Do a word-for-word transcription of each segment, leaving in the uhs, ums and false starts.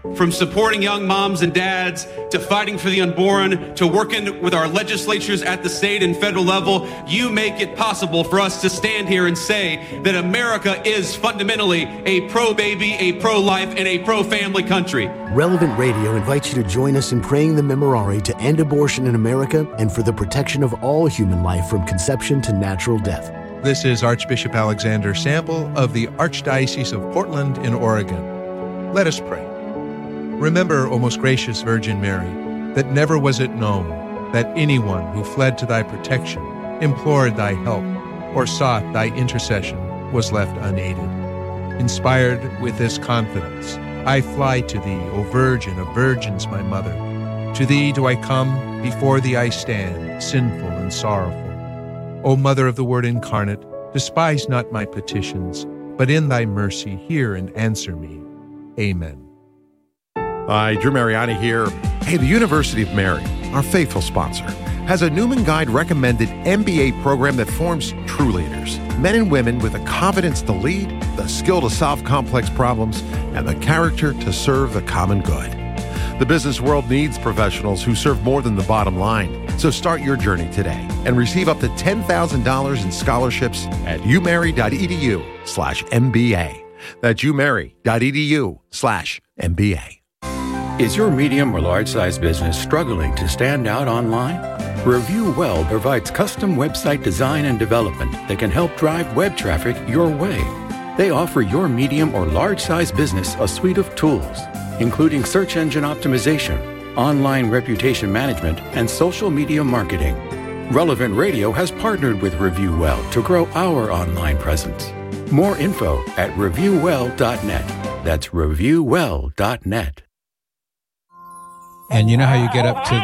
From supporting young moms and dads, to fighting for the unborn, to working with our legislatures at the state and federal level, you make it possible for us to stand here and say that America is fundamentally a pro-baby, a pro-life, and a pro-family country. Relevant Radio invites you to join us in praying the Memorare to end abortion in America and for the protection of all human life from conception to natural death. This is Archbishop Alexander Sample of the Archdiocese of Portland in Oregon. Let us pray. Remember, O most gracious Virgin Mary, that never was it known that anyone who fled to thy protection, implored thy help, or sought thy intercession was left unaided. Inspired with this confidence, I fly to thee, O Virgin of Virgins, my mother. To thee do I come, before thee I stand, sinful and sorrowful. O Mother of the Word incarnate, despise not my petitions, but in thy mercy hear and answer me. Amen. Hi, Drew Mariani here. Hey, the University of Mary, our faithful sponsor, has a Newman Guide recommended M B A program that forms true leaders. Men and women with the confidence to lead, the skill to solve complex problems, and the character to serve the common good. The business world needs professionals who serve more than the bottom line. So start your journey today and receive up to ten thousand dollars in scholarships at umary.edu slash MBA. That's umary.edu slash MBA. Is your medium or large-size business struggling to stand out online? Review Well provides custom website design and development that can help drive web traffic your way. They offer your medium or large-size business a suite of tools, including search engine optimization, online reputation management, and social media marketing. Relevant Radio has partnered with Review Well to grow our online presence. More info at review well dot net. That's review well dot net. And you know how you get up to...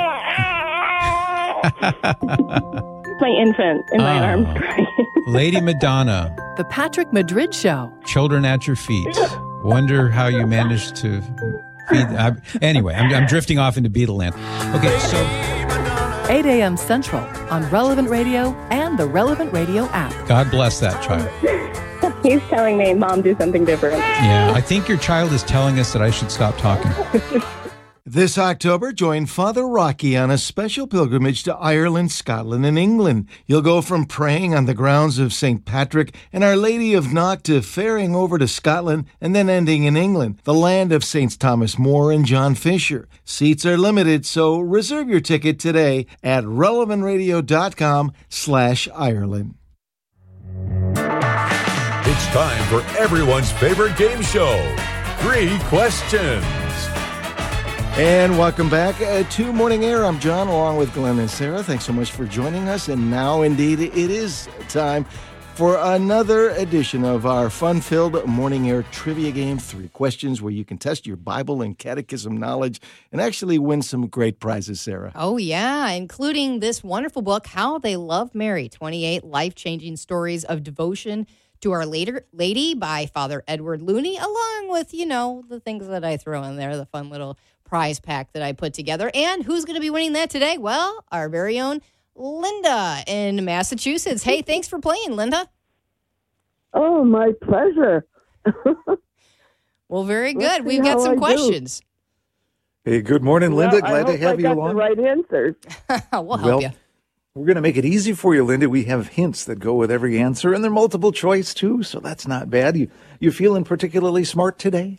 My infant in my oh, arms crying. Lady Madonna. The Patrick Madrid Show. Children at your feet. Wonder how you managed to feed... I, anyway, I'm, I'm drifting off into Beatleland. Okay, so... eight a.m. Central on Relevant Radio and the Relevant Radio app. God bless that child. He's telling me, Mom, do something different. Yeah, I think your child is telling us that I should stop talking. This October, join Father Rocky on a special pilgrimage to Ireland, Scotland, and England. You'll go from praying on the grounds of Saint Patrick and Our Lady of Knock to ferrying over to Scotland and then ending in England, the land of Saints Thomas More and John Fisher. Seats are limited, so reserve your ticket today at relevantradio.com slash Ireland. It's time for everyone's favorite game show, Three Questions. And welcome back uh, to Morning Air. I'm John, along with Glenn and Sarah. Thanks so much for joining us. And now, indeed, it is time for another edition of our fun-filled Morning Air trivia game, Three Questions, where you can test your Bible and catechism knowledge and actually win some great prizes, Sarah. Oh, yeah, including this wonderful book, How They Love Mary, twenty-eight Life-Changing Stories of Devotion to Our Later Lady by Father Edward Looney, along with, you know, the things that I throw in there, the fun little prize pack that I put together. And who's going to be winning that today? Well, our very own Linda in Massachusetts. Hey, thanks for playing, Linda. Oh, my pleasure. Well, very good. We've got some I questions. Do. Hey, good morning, Linda. Well, Glad I to have I you got along. The right answers. We'll help well, you. We're going to make it easy for you, Linda. We have hints that go with every answer, and they're multiple choice, too, so that's not bad. You you feeling particularly smart today?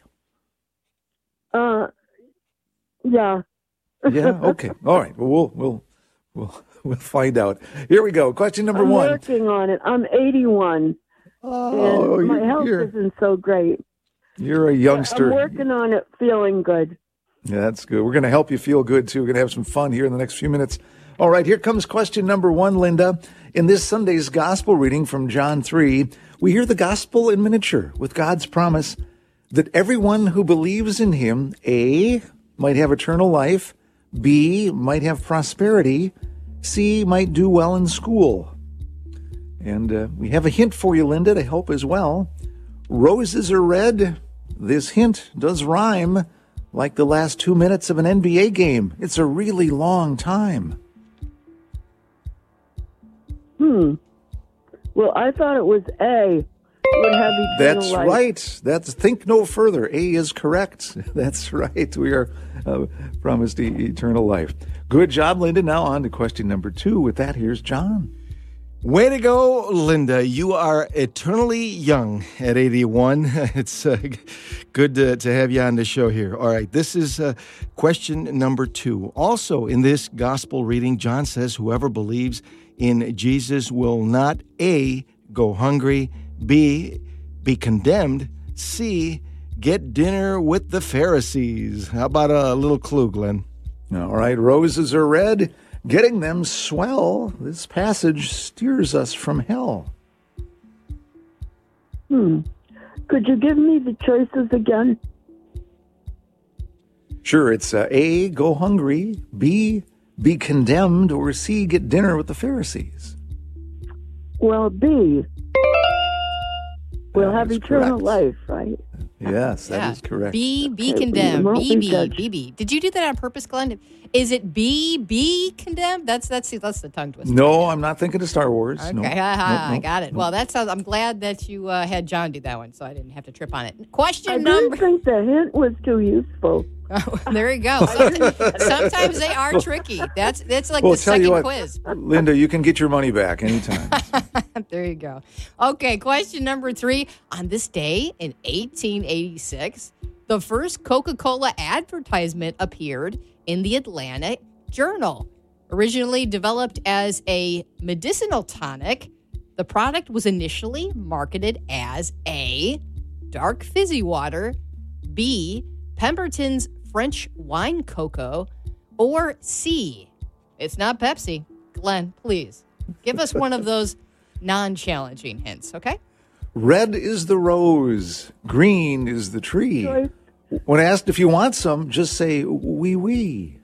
Uh, yeah. Yeah, okay. All right. Well, we'll we'll we'll, we'll find out. Here we go. Question number I'm one. I'm working on it. I'm eighty-one, oh, and my you're, health you're, isn't so great. You're a youngster. I'm working on it, feeling good. Yeah, that's good. We're going to help you feel good, too. We're going to have some fun here in the next few minutes. All right, here comes question number one, Linda. In this Sunday's gospel reading from John three, we hear the gospel in miniature with God's promise that everyone who believes in him, A, might have eternal life, B, might have prosperity, C, might do well in school. And uh, we have a hint for you, Linda, to help as well. Roses are red. This hint does rhyme like the last two minutes of an N B A game. It's a really long time. Hmm. Well, I thought it was A, would have eternal That's life. right. That's think no further. A is correct. That's right. We are uh, promised e- eternal life. Good job, Linda. Now on to question number two. With that, here's John. Way to go, Linda. You are eternally young at eighty-one. It's uh, good to, to have you on the show here. All right, this is uh, question number two. Also, in this gospel reading, John says, whoever believes in Jesus will not A, go hungry, B, be condemned, C, get dinner with the Pharisees. How about a little clue, Glenn? All right, roses are red. Getting them swell. This passage steers us from hell. Hmm. Could you give me the choices again? Sure, it's uh, A, go hungry, B, be condemned, or C, get dinner with the Pharisees. Well, B. We'll That have is eternal correct. life, right? Yes, that Yeah. is correct. B, be Okay, condemned. well, B, we B, judge. B, B. Did you do that on purpose, Glenn? Is it B, B condemned? That's that's that's the tongue twister. No, I'm not thinking of Star Wars. Okay, No. ha, Nope, ha, I nope, got it. nope. Well, that's how, I'm glad that you uh, had John do that one, so I didn't have to trip on it. Question I number. didn't think the hint was too useful. Oh, there you go. Sometimes, sometimes they are tricky. That's that's like Well, the tell second you what, quiz. Linda, you can get your money back anytime. There you go. Okay, question number three. On this day in eighteen eighty-six, the first Coca-Cola advertisement appeared in the Atlanta Journal. Originally developed as a medicinal tonic, the product was initially marketed as A, dark fizzy water, B, Pemberton's French wine cocoa, or C, it's not Pepsi. Glenn, please give us one of those non-challenging hints, okay? Red is the rose, green is the tree. Choice. When asked if you want some, just say wee wee.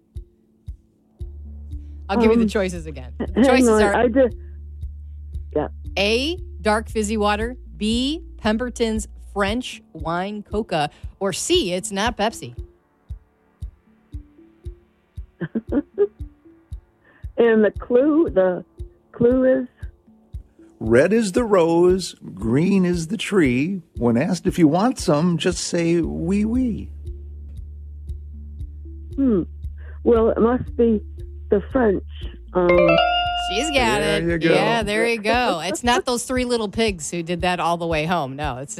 I'll give you the Um, choices again. The Hang choices on, are I just, yeah. A, dark fizzy water, B, Pemberton's French wine coca, or C, it's not Pepsi. And the clue, the clue is Red is the rose, green is the tree. When asked if you want some, just say wee wee. hmm. Well, it must be the French. Um, She's got There it. you go. Yeah, there you go. It's not those three little pigs who did that all the way home. No, it's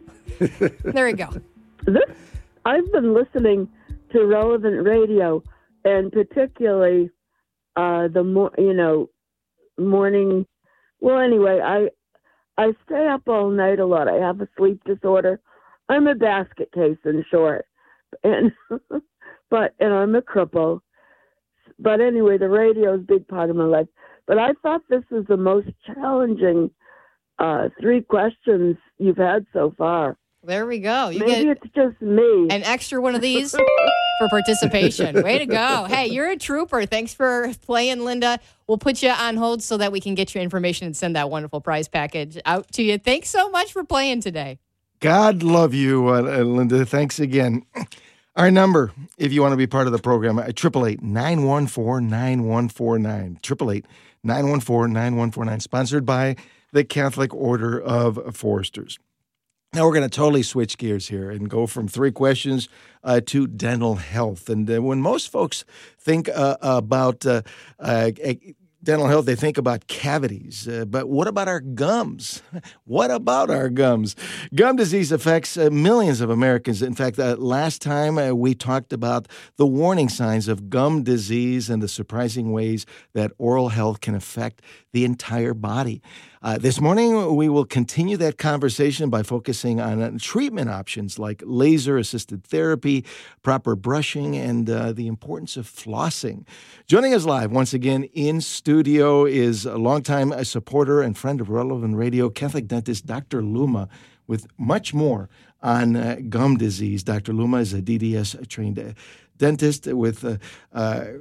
there you go. this, I've been listening to relevant radio, and particularly uh, the more you know morning. Well, anyway, I I stay up all night a lot. I have a sleep disorder. I'm a basket case, in short, and but and I'm a cripple. But anyway, the radio is a big part of my life. But I thought this was the most challenging uh, three questions you've had so far. There we go. You Maybe get it's just me. an extra one of these for participation. Way to go. Hey, you're a trooper. Thanks for playing, Linda. We'll put you on hold so that we can get your information and send that wonderful prize package out to you. Thanks so much for playing today. God love you, uh, uh, Linda. Thanks again. Our number, if you want to be part of the program, eight eight eight, nine one four, nine one four nine. eight eight eight, nine one four, nine one four nine. Sponsored by the Catholic Order of Foresters. Now we're going to totally switch gears here and go from three questions uh, to dental health. And uh, when most folks think uh, about uh, uh, dental health, they think about cavities. Uh, but what about our gums? What about our gums? Gum disease affects uh, millions of Americans. In fact, uh, last time uh, we talked about the warning signs of gum disease and the surprising ways that oral health can affect the entire body. Uh, this morning, we will continue that conversation by focusing on uh, treatment options like laser-assisted therapy, proper brushing, and uh, the importance of flossing. Joining us live once again in studio is a longtime uh, supporter and friend of Relevant Radio, Catholic dentist Doctor Luma, with much more on uh, gum disease. Doctor Luma is a D D S-trained uh, dentist with uh, uh,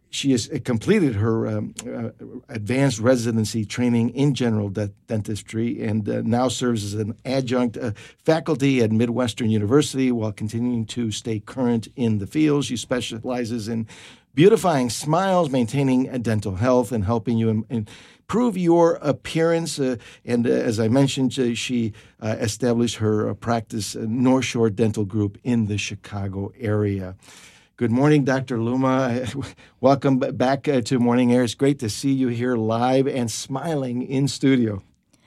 she has completed her um, uh, advanced residency training in general de- dentistry and uh, now serves as an adjunct uh, faculty at Midwestern University while continuing to stay current in the field. She specializes in beautifying smiles, maintaining uh, dental health, and helping you in, in improve your appearance. Uh, and uh, as I mentioned, uh, she uh, established her uh, practice, uh, North Shore Dental Group, in the Chicago area. Good morning, Doctor Luma. Welcome back uh, to Morning Air. It's great to see you here live and smiling in studio.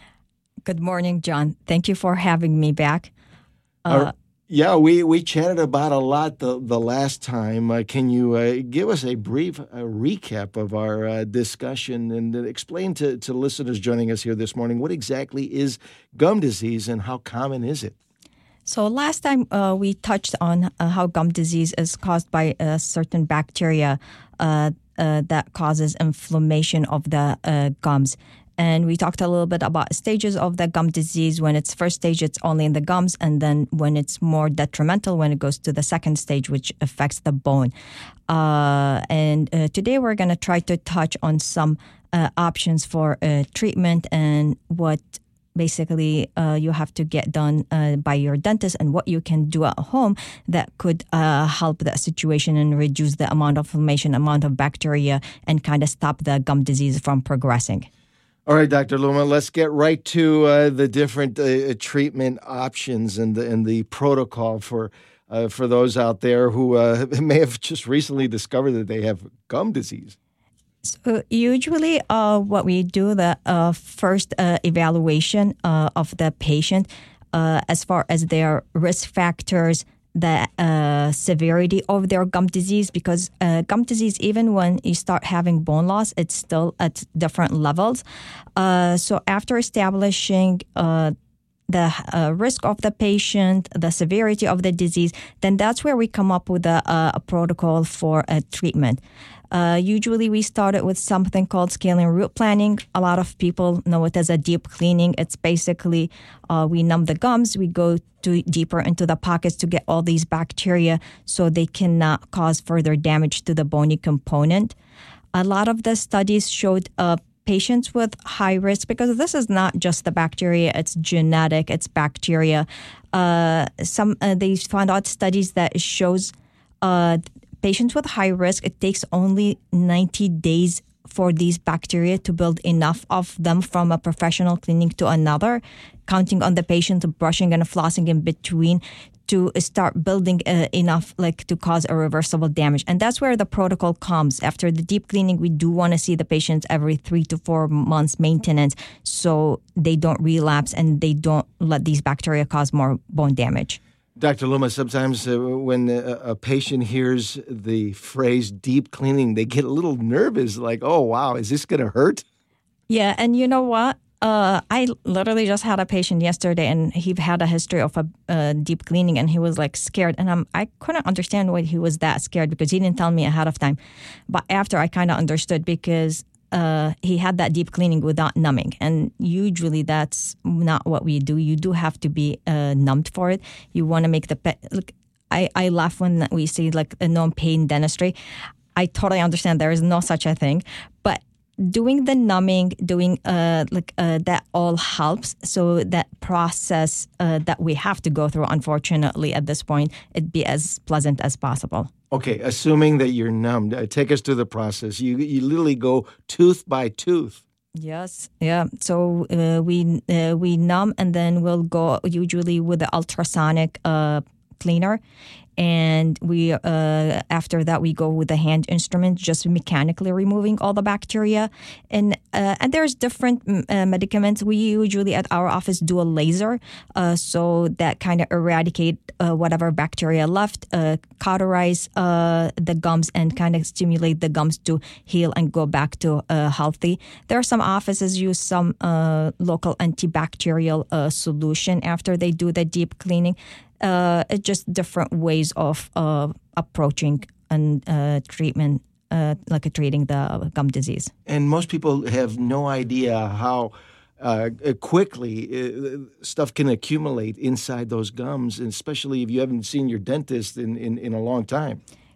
Good morning, John. Thank you for having me back. Uh, uh, yeah, we, we chatted about a lot the, the last time. Uh, can you uh, give us a brief uh, recap of our uh, discussion and uh, explain to, to listeners joining us here this morning what exactly is gum disease and how common is it? So last time uh, we touched on uh, how gum disease is caused by a certain bacteria uh, uh, that causes inflammation of the uh, gums. And we talked a little bit about stages of the gum disease. When it's first stage, it's only in the gums. And then when it's more detrimental, when it goes to the second stage, which affects the bone. Uh, and uh, today we're going to try to touch on some uh, options for uh, treatment and what basically uh, you have to get done uh, by your dentist and what you can do at home that could uh, help that situation and reduce the amount of inflammation, amount of bacteria, and kind of stop the gum disease from progressing. All right, Doctor Luma, let's get right to uh, the different uh, treatment options and the, and the protocol for uh, for those out there who uh, may have just recently discovered that they have gum disease. So usually uh, what we do, the uh, first uh, evaluation uh, of the patient uh, as far as their risk factors, the uh, severity of their gum disease, because uh, gum disease, even when you start having bone loss, it's still at different levels. Uh, so after establishing uh, the uh, risk of the patient, the severity of the disease, then that's where we come up with a, a protocol for a treatment. Uh, usually we started with something called scaling root planning. A lot of people know it as a deep cleaning. It's basically uh, we numb the gums, we go to deeper into the pockets to get all these bacteria so they cannot cause further damage to the bony component. A lot of the studies showed uh, patients with high risk, because this is not just the bacteria, it's genetic, it's bacteria. Uh, some uh, they found out studies that shows uh, patients with high risk, it takes only ninety days for these bacteria to build enough of them from a professional cleaning to another, counting on the patient brushing and flossing in between to start building uh, enough like to cause irreversible damage. And that's where the protocol comes. After the deep cleaning, we do want to see the patients every three to four months maintenance so they don't relapse and they don't let these bacteria cause more bone damage. Doctor Luma, sometimes uh, when a, a patient hears the phrase deep cleaning, they get a little nervous, like, oh, wow, is this going to hurt? Yeah, and you know what? Uh, I literally just had a patient yesterday, and he had a history of a uh, deep cleaning, and he was like scared. And I'm, I couldn't understand why he was that scared because he didn't tell me ahead of time. But after, I kind of understood because uh, he had that deep cleaning without numbing. And usually that's not what we do. You do have to be uh, numbed for it. You want to make the pet. Look, I, I laugh when we say like a non-pain dentistry. I totally understand there is no such a thing. But doing the numbing, doing uh, like uh, that all helps. So that process uh, that we have to go through, unfortunately, at this point, it be as pleasant as possible. Okay, assuming that you're numbed, uh, take us through the process. You you literally go tooth by tooth. Yes, yeah. So uh, we uh, we numb, and then we'll go usually with the ultrasonic uh, cleaner. And we, uh, after that, we go with the hand instrument, just mechanically removing all the bacteria. And uh, and there's different uh, medicaments. We usually at our office do a laser, uh, so that kind of eradicate uh, whatever bacteria left, uh, cauterize uh, the gums, and kind of stimulate the gums to heal and go back to uh, healthy. There are some offices use some uh, local antibacterial uh, solution after they do the deep cleaning. Uh, it's just different ways of uh, approaching and uh, treatment, uh, like uh, treating the gum disease. And most people have no idea how uh, quickly uh, stuff can accumulate inside those gums, and especially if you haven't seen your dentist in, in, in a long time.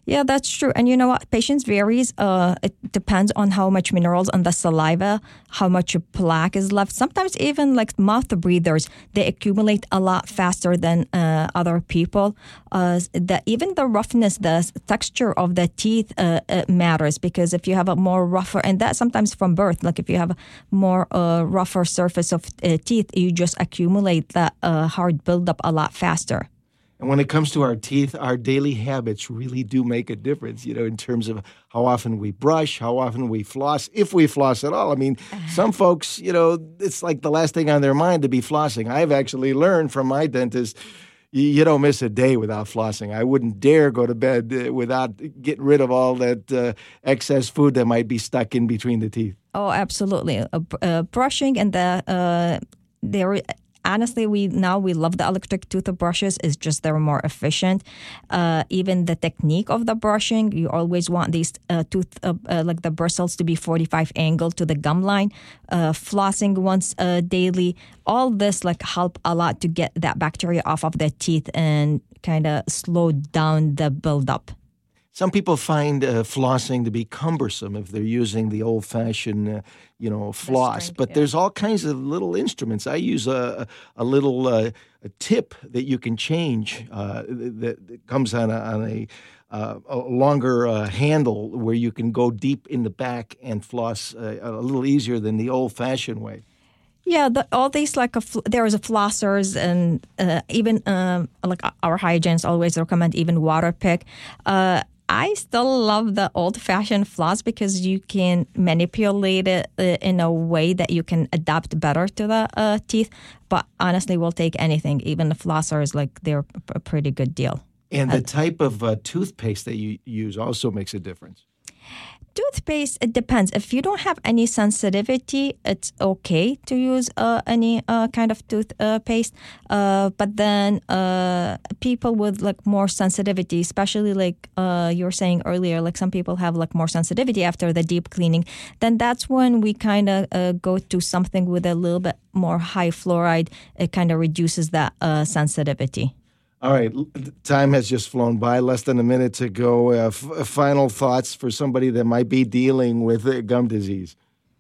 Yeah, that's true. And you know what? Patience varies. Uh, it depends on how much minerals on the saliva, how much plaque is left. Sometimes even like mouth breathers, they accumulate a lot faster than uh, other people. Uh, the, even the roughness, the texture of the teeth uh, uh, matters, because if you have a more rougher, and that sometimes from birth, like if you have a more uh, rougher surface of uh, teeth, you just accumulate that uh, hard buildup a lot faster. And when it comes to our teeth, our daily habits really do make a difference, you know, in terms of how often we brush, how often we floss, if we floss at all. I mean, some folks, you know, it's like the last thing on their mind to be flossing. I've actually learned from my dentist, you, you don't miss a day without flossing. I wouldn't dare go to bed uh, without getting rid of all that uh, excess food that might be stuck in between the teeth. Oh, absolutely. Uh, uh, brushing and the uh, there. Honestly, we now we love the electric toothbrushes. It's just they're more efficient. Uh, even the technique of the brushing, you always want these uh, tooth uh, uh, like the bristles to be forty-five angle to the gum line. Uh, flossing once uh, daily. All this like help a lot to get that bacteria off of the teeth and kind of slow down the buildup. Some people find uh, flossing to be cumbersome if they're using the old-fashioned, uh, you know, floss. String, but yeah. There's all kinds of little instruments. I use a, a little uh, a tip that you can change uh, that, that comes on a, on a, uh, a longer uh, handle where you can go deep in the back and floss uh, a little easier than the old-fashioned way. Yeah, the, all these like a, there's a flossers and uh, even um, like our hygienists always recommend even water pick. Uh, I still love the old-fashioned floss because you can manipulate it uh, in a way that you can adapt better to the uh, teeth. But honestly, we'll take anything. Even the flossers, like they're a pretty good deal. And the uh, type of uh, toothpaste that you use also makes a difference. Toothpaste, it depends. If you don't have any sensitivity, it's okay to use uh, any uh, kind of toothpaste. Uh, but then uh, people with like more sensitivity, especially like uh, you were saying earlier, like some people have like more sensitivity after the deep cleaning, then that's when we kind of uh, go to something with a little bit more high fluoride. It kind of reduces that uh, sensitivity. All right, time has just flown by, less than a minute to go. Uh, f- final thoughts for somebody that might be dealing with uh, gum disease.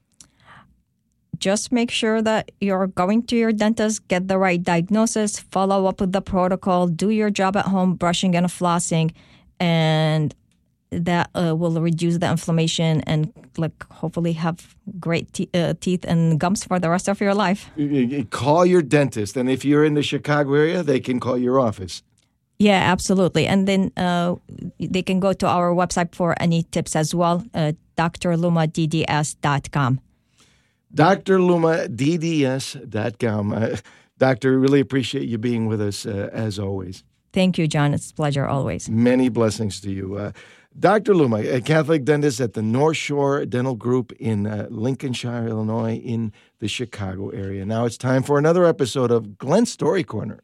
Just make sure that you're going to your dentist, get the right diagnosis, follow up with the protocol, do your job at home, brushing and flossing, and that uh, will reduce the inflammation and like hopefully have great te- uh, teeth and gums for the rest of your life. Call your dentist, and if you're in the Chicago area, they can call your office. Yeah, absolutely. And then uh, they can go to our website for any tips as well, uh, D R luma D D S dot com. D R luma D D S dot com. Uh, Doctor, really appreciate you being with us uh, as always. Thank you, John. It's a pleasure always. Many blessings to you. Uh, Doctor Luma, a Catholic dentist at the North Shore Dental Group in uh, Lincolnshire, Illinois, in the Chicago area. Now it's time for another episode of Glenn's Story Corner.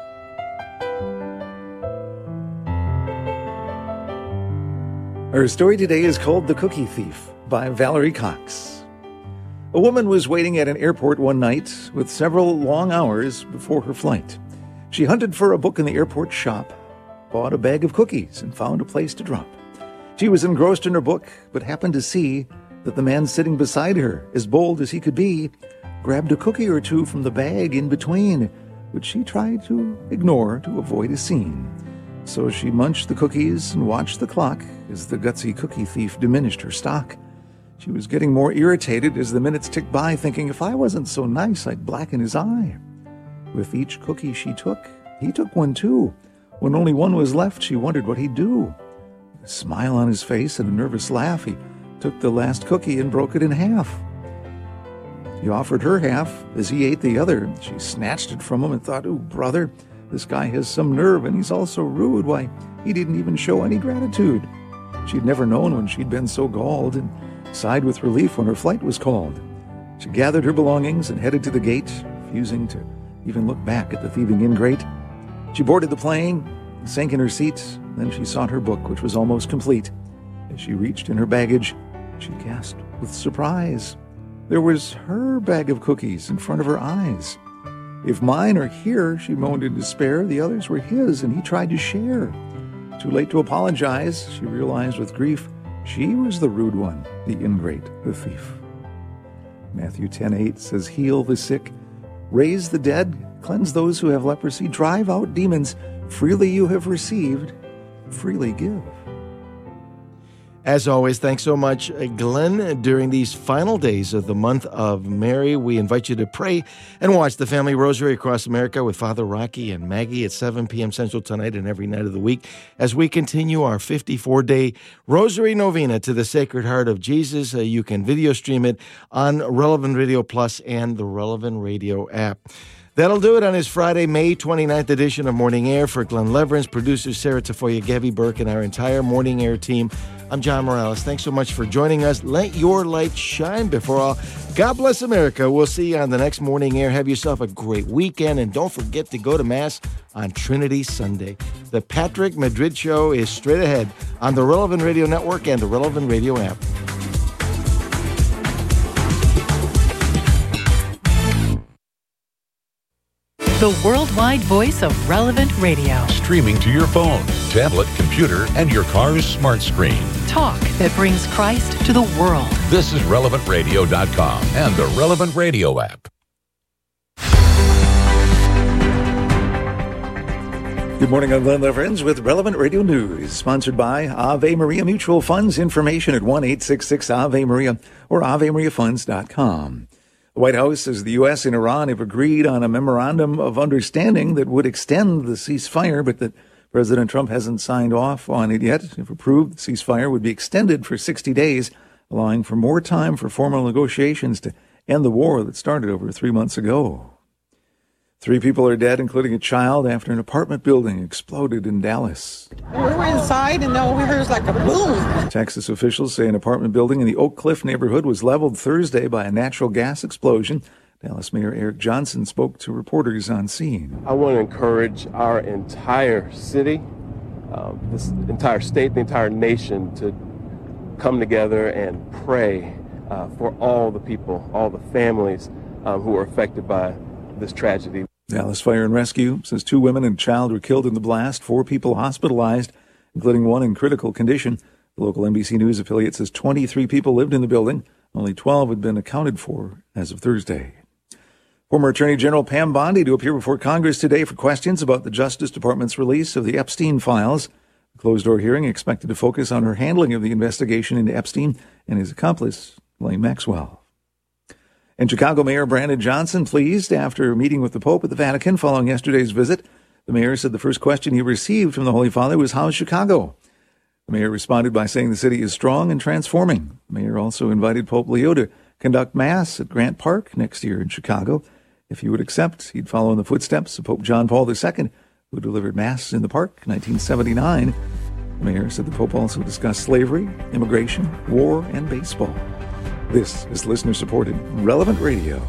Our story today is called The Cookie Thief by Valerie Cox. A woman was waiting at an airport one night with several long hours before her flight. She hunted for a book in the airport shop, bought a bag of cookies, and found a place to drop. She was engrossed in her book, but happened to see that the man sitting beside her, as bold as he could be, grabbed a cookie or two from the bag in between, which she tried to ignore to avoid a scene. So she munched the cookies and watched the clock as the gutsy cookie thief diminished her stock. She was getting more irritated as the minutes ticked by, thinking if I wasn't so nice, I'd blacken his eye. With each cookie she took, he took one too. When only one was left, she wondered what he'd do. A smile on his face and a nervous laugh, he took the last cookie and broke it in half. He offered her half as he ate the other. She snatched it from him and thought, "Ooh, brother, this guy has some nerve, and he's also rude. Why, he didn't even show any gratitude." She'd never known when she'd been so galled, and sighed with relief when her flight was called. She gathered her belongings and headed to the gate, refusing to even look back at the thieving ingrate. She boarded the plane, sank in her seat, then she sought her book, which was almost complete. As she reached in her baggage, she gasped with surprise. There was her bag of cookies in front of her eyes. "If mine are here," she moaned in despair, "the others were his, and he tried to share." Too late to apologize, she realized with grief she was the rude one, the ingrate, the thief. Matthew ten eight says, heal the sick, raise the dead, cleanse those who have leprosy, drive out demons. Freely you have received, freely give. As always, thanks so much, Glenn. During these final days of the month of Mary, we invite you to pray and watch the Family Rosary across America with Father Rocky and Maggie at seven p.m. Central tonight and every night of the week as we continue our fifty-four day Rosary Novena to the Sacred Heart of Jesus. Uh, you can video stream it on Relevant Radio Plus and the Relevant Radio app. That'll do it on his Friday, May twenty-ninth edition of Morning Air. For Glenn Leverance, producer Sarah Tafoya, Gabby Burke, and our entire Morning Air team, I'm John Morales. Thanks so much for joining us. Let your light shine before all. God bless America. We'll see you on the next Morning Air. Have yourself a great weekend, and don't forget to go to Mass on Trinity Sunday. The Patrick Madrid Show is straight ahead on the Relevant Radio Network and the Relevant Radio app. The worldwide voice of Relevant Radio. Streaming to your phone, tablet, computer, and your car's smart screen. Talk that brings Christ to the world. This is relevant radio dot com and the Relevant Radio app. Good morning, I'm Glenn Leverance with Relevant Radio News, sponsored by Ave Maria Mutual Funds. Information at one eight six six Ave Maria or ave maria funds dot com. The White House says the U S and Iran have agreed on a memorandum of understanding that would extend the ceasefire, but that President Trump hasn't signed off on it yet. If approved, the ceasefire would be extended for sixty days, allowing for more time for formal negotiations to end the war that started over three months ago. Three people are dead, including a child, after an apartment building exploded in Dallas. We were inside, and then we heard like a boom. Texas officials say an apartment building in the Oak Cliff neighborhood was leveled Thursday by a natural gas explosion. Dallas Mayor Eric Johnson spoke to reporters on scene. I want to encourage our entire city, uh, this entire state, the entire nation to come together and pray uh, for all the people, all the families um, who are affected by this tragedy. Dallas Fire and Rescue says two women and a child were killed in the blast, four people hospitalized, including one in critical condition. The local N B C News affiliate says twenty-three people lived in the building. Only twelve had been accounted for as of Thursday. Former Attorney General Pam Bondi to appear before Congress today for questions about the Justice Department's release of the Epstein files. The closed-door hearing expected to focus on her handling of the investigation into Epstein and his accomplice, Ghislaine Maxwell. And Chicago Mayor Brandon Johnson pleased after meeting with the Pope at the Vatican following yesterday's visit. The mayor said the first question he received from the Holy Father was, how's Chicago? The mayor responded by saying the city is strong and transforming. The mayor also invited Pope Leo to conduct Mass at Grant Park next year in Chicago. If he would accept, he'd follow in the footsteps of Pope John Paul the Second, who delivered Mass in the park in nineteen seventy-nine. The mayor said the Pope also discussed slavery, immigration, war, and baseball. This is listener-supported Relevant Radio.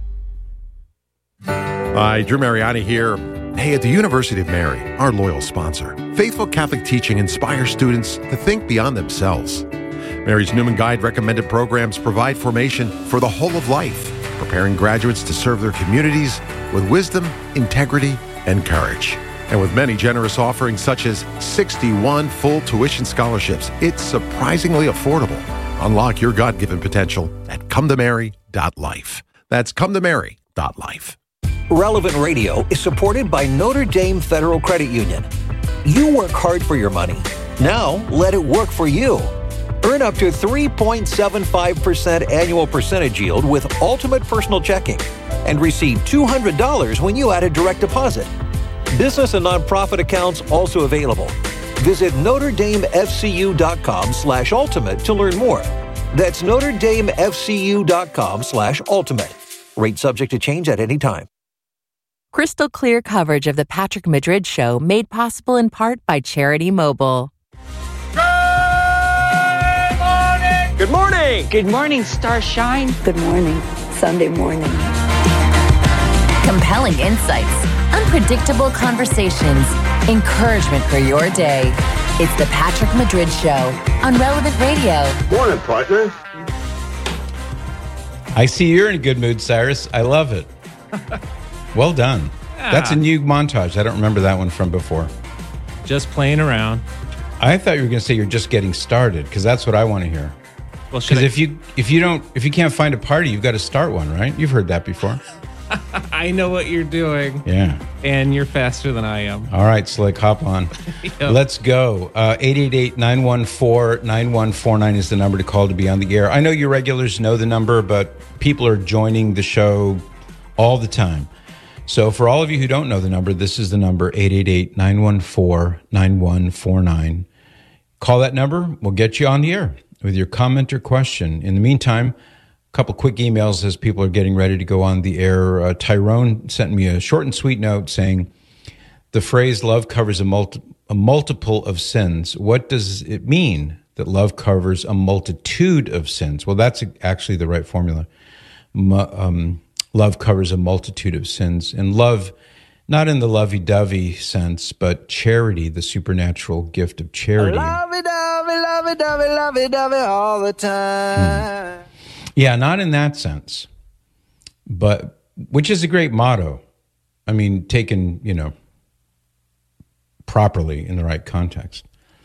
Hi, Drew Mariani here. Hey, at the University of Mary, our loyal sponsor, faithful Catholic teaching inspires students to think beyond themselves. Mary's Newman Guide recommended programs provide formation for the whole of life, preparing graduates to serve their communities with wisdom, integrity, and courage. And with many generous offerings such as sixty-one full tuition scholarships, it's surprisingly affordable. Unlock your God-given potential at come to mary dot life. That's come to mary dot life. Relevant Radio is supported by Notre Dame Federal Credit Union. You work hard for your money. Now let it work for you. Earn up to three point seven five percent annual percentage yield with Ultimate Personal Checking and receive two hundred dollars when you add a direct deposit. Business and nonprofit accounts also available. Visit Notre Dame F C U dot com slash ultimate to learn more. That's Notre Dame F C U dot com slash ultimate. Rate subject to change at any time. Crystal clear coverage of the Patrick Madrid Show made possible in part by Charity Mobile. Good morning. Good morning, Starshine. Good morning, Sunday morning. Compelling insights, unpredictable conversations, encouragement for your day. It's the Patrick Madrid Show on Relevant Radio. Morning, partner. I see you're in a good mood, Cyrus. I love it. Well done. Yeah. That's a new montage. I don't remember that one from before. Just playing around. I thought you were going to say you're just getting started, because that's what I want to hear. Well, because if you if you don't if you can't find a party, you've got to start one, right? You've heard that before. I know what you're doing. Yeah. And you're faster than I am. All right, Slick, hop on. Yep. Let's go. Uh, eight eight eight, nine one four, nine one four nine is the number to call to be on the air. I know your regulars know the number, but people are joining the show all the time. So for all of you who don't know the number, this is the number, eight eight eight, nine one four, nine one four nine. Call that number. We'll get you on the air with your comment or question. In the meantime, a couple quick emails as people are getting ready to go on the air. Uh, Tyrone sent me a short and sweet note saying, the phrase love covers a, multi- a multiple of sins. What does it mean that love covers a multitude of sins? Well, that's actually the right formula. M- um, love covers a multitude of sins. And love, not in the lovey-dovey sense, but charity, the supernatural gift of charity. Lovey-dovey, lovey-dovey, lovey-dovey all the time. Hmm. Yeah, not in that sense, but which is a great motto. I mean, taken, you know, properly in the right context.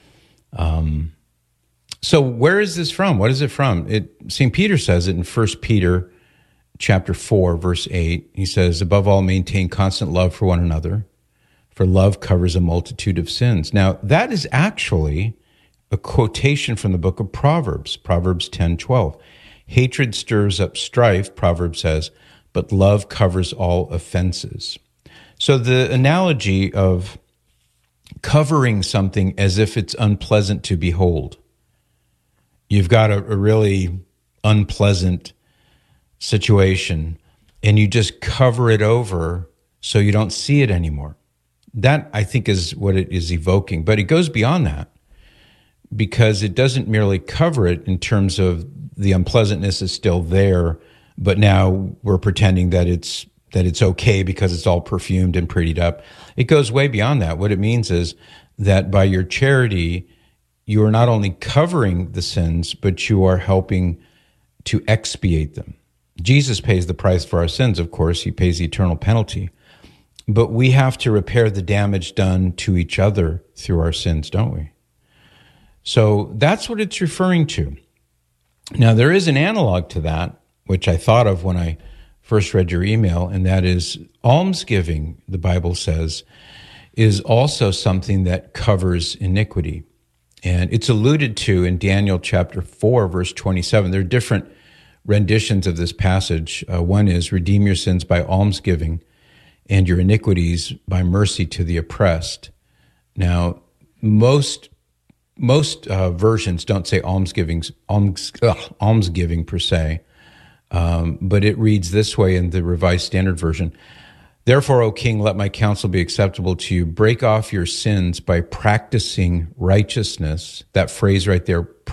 Um, so where is this from? What is it from? It Saint Peter says it in First Peter chapter four, verse eight. He says, above all, maintain constant love for one another, for love covers a multitude of sins. Now, that is actually a quotation from the book of Proverbs, Proverbs ten twelve. Hatred stirs up strife, Proverbs says, but love covers all offenses. So the analogy of covering something as if it's unpleasant to behold. You've got a, a really unpleasant situation, and you just cover it over so you don't see it anymore. That, I think, is what it is evoking. But it goes beyond that, because it doesn't merely cover it in terms of the unpleasantness is still there, but now we're pretending that it's that it's okay because it's all perfumed and prettied up. It goes way beyond that. What it means is that by your charity, you are not only covering the sins, but you are helping to expiate them. Jesus pays the price for our sins, of course. He pays the eternal penalty. But we have to repair the damage done to each other through our sins, don't we? So that's what it's referring to. Now, there is an analog to that, which I thought of when I first read your email, and that is almsgiving, the Bible says, is also something that covers iniquity. And it's alluded to in Daniel chapter four, verse twenty-seven. There are different renditions of this passage. Uh, one is, redeem your sins by almsgiving and your iniquities by mercy to the oppressed. Now, most Most uh, versions don't say almsgiving, alms, ugh, almsgiving per se, um, but it reads this way in the Revised Standard Version. Therefore, O king, let my counsel be acceptable to you. Break off your sins by practicing righteousness. That phrase right there,